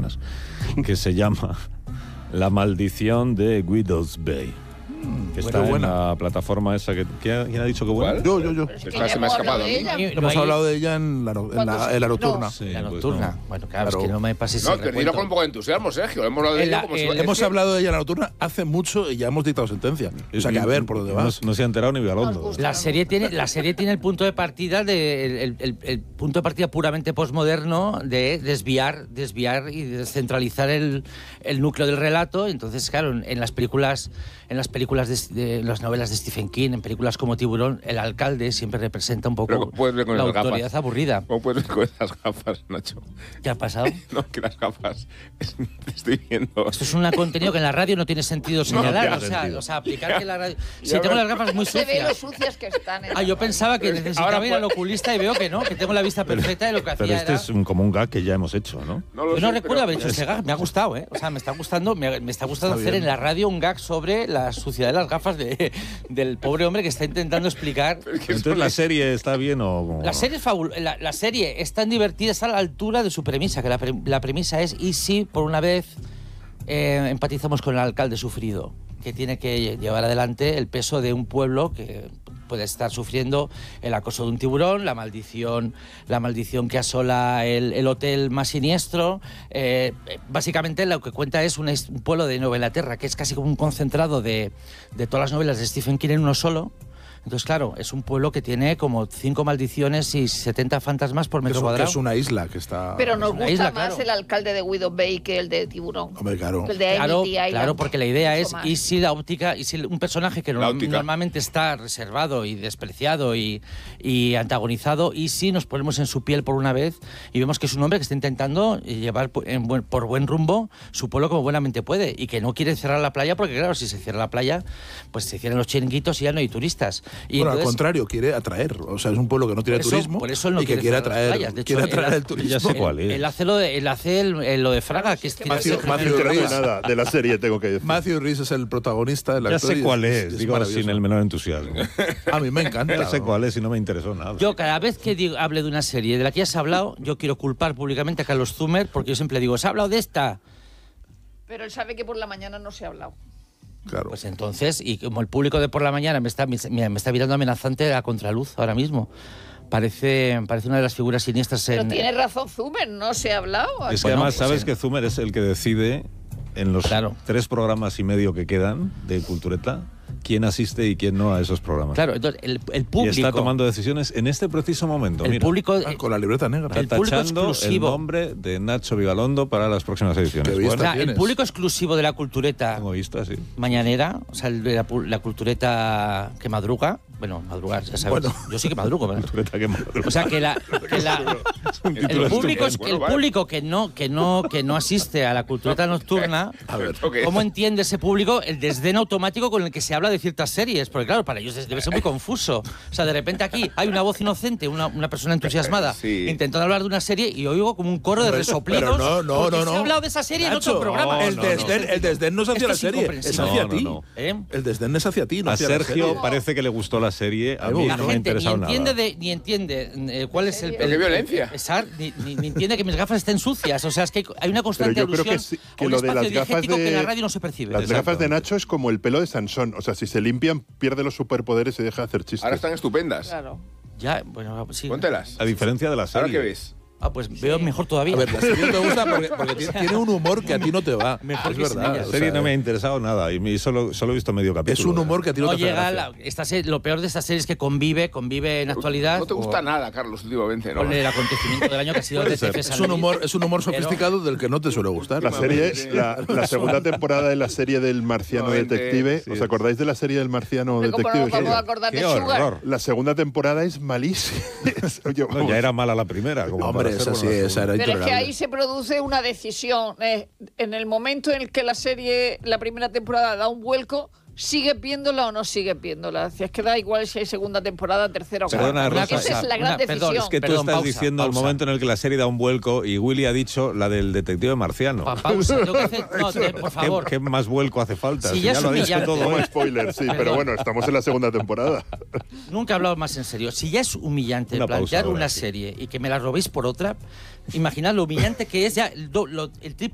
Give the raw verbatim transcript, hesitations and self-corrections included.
semanas, que se llama La maldición de Guido's Bay. Que está bueno, en buena. La plataforma esa que... ¿Quién ha dicho que buena? Yo, yo, yo. Es que se me ha escapado a mí. Hemos hay... hablado de ella en la, en la, en la nocturna. No. Sí, la pues nocturna. No. Bueno, claro, claro, es que no me pases No, te diré con un poco de entusiasmo, Sergio. Hemos hablado de ella como el, si... Hemos hablado de ella en la nocturna hace mucho y ya hemos dictado sentencia. O sea, que a ver por dónde vas. No, no se ha enterado ni Vigalondo. La serie tiene, la serie tiene el punto de partida de, el, el, el punto de partida puramente posmoderno de desviar, desviar y descentralizar el, el núcleo del relato. Entonces, claro, en, en las películas, en las películas de, de las novelas de Stephen King, en películas como Tiburón, el alcalde siempre representa un poco la autoridad gafas? aburrida. ¿Cómo puedes ver con esas gafas, Nacho? ¿Qué ha pasado? No, que las gafas... Te estoy viendo... Esto es un contenido que en la radio no tiene sentido señalar. No, o, sea, sentido. o sea, aplicar que la radio... Si tengo las gafas muy se sucias... ve lo sucias que están. Ah, yo pensaba que necesitaba ir al oculista y veo que no, que tengo la vista perfecta de lo que Pero hacía este era... es un, como un gag que ya hemos hecho, ¿no? No lo Yo no sé, recuerdo pero... haber hecho este gag, me ha gustado, ¿eh? O sea, me está gustando, me, me está gustando está hacer bien. En la radio un gag sobre la suciedad de las gafas de, del pobre hombre que está intentando explicar... Entonces, ¿la serie está bien o...? La serie, es fabul la, la serie es tan divertida, está a la altura de su premisa, que la, pre la premisa es, ¿y si por una vez eh, empatizamos con el alcalde sufrido, que tiene que llevar adelante el peso de un pueblo que puede estar sufriendo el acoso de un tiburón, la maldición, la maldición que asola el, el hotel más siniestro? Eh, básicamente lo que cuenta es un, un pueblo de Nueva Inglaterra, que es casi como un concentrado de, de todas las novelas de Stephen King en uno solo. Entonces, claro, es un pueblo que tiene como cinco maldiciones y setenta fantasmas por metro es, cuadrado. Es una isla que está... Pero nos gusta isla, más claro. el alcalde de Guido's Bay que el de Tiburón. Hombre, claro. El de Claro, Amity Island. claro, porque la idea es, más. y si la óptica, y si un personaje que no, normalmente está reservado y despreciado y, y antagonizado, y si nos ponemos en su piel por una vez y vemos que es un hombre que está intentando llevar en buen, por buen rumbo su pueblo como buenamente puede, y que no quiere cerrar la playa, porque claro, si se cierra la playa, pues se cierran los chiringuitos y ya no hay turistas. Y bueno, entonces, al contrario, quiere atraer. O sea, es un pueblo que no tiene eso, turismo por eso él no y que quiere atraer, playas. De hecho, quiere atraer él, el turismo. Ya sé cuál es. Él hace lo de, él hace el, el, lo de Fraga, que es que Matthew, es Matthew No Rhys. nada de la serie, tengo que decir. Matthew Rhys es el protagonista. El Ya actor sé cuál es, es digo sin el menor entusiasmo. A mí me encanta. Ya sé cuál es y no me interesó nada. Yo cada vez que digo, hable de una serie de la que ya se ha hablado, yo quiero culpar públicamente a Carlos Zumer, porque yo siempre digo, ¿se ha hablado de esta? Pero él sabe que por la mañana no se ha hablado. Claro. Pues entonces, y como el público de por la mañana me está, me, me está mirando amenazante a contraluz ahora mismo. Parece, parece una de las figuras siniestras Pero en... tiene razón Zumer, no se ha hablado. Es que Bueno, además pues, sabes eh. que Zumer es el que decide en los Claro. tres programas y medio que quedan de Cultureta quién asiste y quién no a esos programas. Claro, entonces el, el Y público... está tomando decisiones en este preciso momento. el Mira, público... Ah, con la libreta negra. el está público tachando el exclusivo. nombre de Nacho Vigalondo para las próximas ediciones. Qué bien O Bueno, sea, el tienes. público exclusivo de la cultureta tengo vista, sí. mañanera, o sea, el de la, pu- la cultureta que madruga, bueno, madrugar, ya sabes, Bueno. yo sí que madrugo, ¿verdad? Cultureta que madruga. O sea, que la... Que la Un título el público, es, estupendo. el público que no, que no, que no asiste a la cultureta nocturna, A ver. Okay. ¿cómo entiende ese público el desdén automático con el que se habla de ciertas series? Porque claro, para ellos es- debe ser muy confuso. O sea, de repente aquí hay una voz inocente, una, una persona entusiasmada, Sí. intentando hablar de una serie y oigo como un coro de Pero- resoplidos. pero no, no, porque no, se no. ha hablado de esa serie Nacho, en otro programa. el, no, desdén, no. el desdén no es hacia Esto la es serie, es incomprensible. hacia No, no, ti. no. ¿Eh? El desdén es hacia ti, no A hacia la Sergio serie. parece que le gustó la serie, a Ay, mí la La no me ha gente ni interesado entiende, nada. de, ni entiende eh, cuál es el... Pero el- qué violencia. el- exacto, ni, ni- ni entiende que mis gafas estén sucias. O sea, es que hay una constante Pero yo creo alusión que sí, que a un lo de espacio las gafas diegético de- que en la radio no se percibe. Las Exacto. gafas de Nacho es como el pelo de Sansón. O sea, si se limpian, pierde los superpoderes y deja de hacer chistes. Ahora están estupendas. Claro. Ya, bueno, sí. Póntelas. A diferencia de la serie. ¿Ahora qué ves? Ah, pues veo mejor todavía. A ver, la serie te gusta porque, porque tiene, tiene un humor que a ti no te va. Mejor es que sin verdad. ella. La o serie sea, no me ha interesado nada y me- solo, solo he visto medio capítulo. Es un humor que a ti no, no te hace llega gracia. la, esta serie, lo peor de esta serie es que convive, convive en actualidad No te gusta con, nada, Carlos, últimamente, ¿no? con el acontecimiento del año que ha sido el Puede D T F ser. Es un humor, es un humor Pero- sofisticado del que no te suele gustar. La serie, la, la segunda temporada de la serie del Marciano Noventa, Detective. sí. ¿Os acordáis de la serie del Marciano Hombre, ¿cómo no Detective? nos vamos a acordar de ¡Qué Sugar? horror! La segunda temporada es malísima. Yo, No, vamos, ya era mala la primera. Como Hombre, para ser esa sí, buena la esa era Pero es que intolerable. ahí se produce una decisión. eh, en el momento en el que la serie, la primera temporada, da un vuelco, ¿sigues viéndola o no sigues viéndola? Si es que da igual si hay segunda temporada, tercera o Perdona, cuarta. Rosa, Esa es la gran una- perdón, decisión. Es que tú Perdón, estás pausa, diciendo el pausa. momento en el que la serie da un vuelco y Willy ha dicho la del detective marciano. Pa- pausa, tengo que hacer- no, te- por ¿Qué, favor. qué más vuelco hace falta? Si Si ya ya es lo ha dicho humillante. todo. como ¿eh? spoiler, sí, Perdón. pero bueno, estamos en la segunda temporada. Nunca he hablado más en serio. Si ya es humillante Una plantear pausa ahora, una sí. serie y que me la robéis por otra, imaginad lo humillante que es ya el, do- lo- el triple